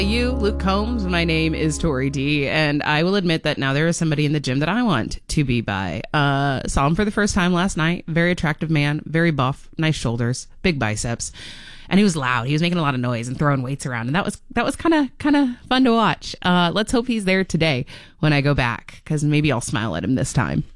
You, Luke Combs. My name is Tori D, and I will admit that now there is somebody in the gym that I want to be by. Saw him for the first time last night. Very attractive man, very buff, nice shoulders, big biceps, and he was loud. He was making a lot of noise and throwing weights around, and that was kind of fun to watch. Let's hope he's there today when I go back, because maybe I'll smile at him this time.